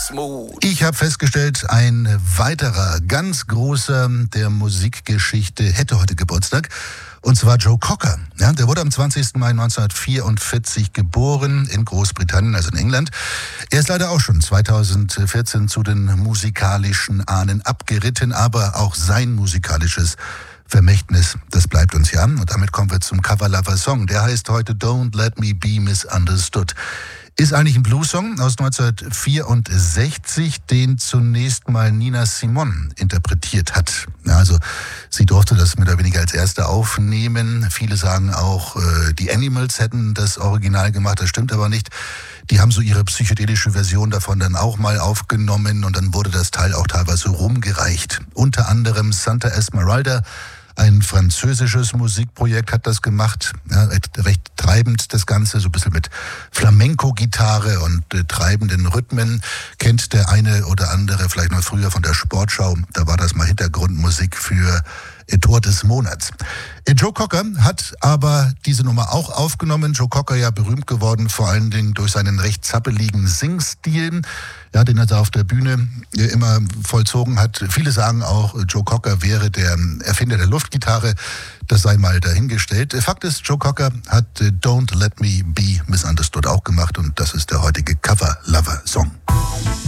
Smooth. Ich habe festgestellt, ein weiterer ganz großer der Musikgeschichte hätte heute Geburtstag. Und zwar Joe Cocker. Ja, der wurde am 20. Mai 1944 geboren in Großbritannien, also in England. Er ist leider auch schon 2014 zu den musikalischen Ahnen abgeritten, aber auch sein musikalisches Vermächtnis, das bleibt uns ja. Und damit kommen wir zum Cover-Lover-Song. Der heißt heute Don't Let Me Be Misunderstood. Ist eigentlich ein Blues-Song aus 1964, den zunächst mal Nina Simone interpretiert hat. Also sie durfte das mehr oder weniger als erste aufnehmen. Viele sagen auch, die Animals hätten das Original gemacht. Das stimmt aber nicht. Die haben so ihre psychedelische Version davon dann auch mal aufgenommen und dann wurde das Teil auch teilweise rumgereicht. Unter anderem Santa Esmeralda, ein französisches Musikprojekt, hat das gemacht. Ja, recht treibend das Ganze, so ein bisschen mit Flamenco-Gitarre und treibenden Rhythmen. Kennt der eine oder andere vielleicht noch früher von der Sportschau. Da war das mal Hintergrundmusik für Tor des Monats. Joe Cocker hat aber diese Nummer auch aufgenommen. Joe Cocker ja berühmt geworden, vor allen Dingen durch seinen recht zappeligen Singstil, ja, den er da auf der Bühne immer vollzogen hat. Viele sagen auch, Joe Cocker wäre der Erfinder der Luftgitarre. Das sei mal dahingestellt. Fakt ist, Joe Cocker hat Don't Let Me Be Misunderstood auch gemacht und das ist der heutige Cover-Lover-Song.